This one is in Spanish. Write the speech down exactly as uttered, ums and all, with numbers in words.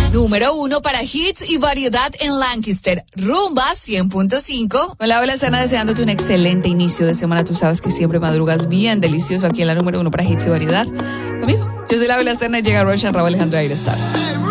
Número uno para hits y variedad en Lancaster. Rumba cien punto cinco. Hola, hola, Sana, deseándote un excelente inicio de semana. Tú sabes que siempre madrugas bien delicioso aquí en la número uno para hits y variedad. Conmigo, yo soy la Bella Serna y llega Roshan Raúl Alejandro Airestar.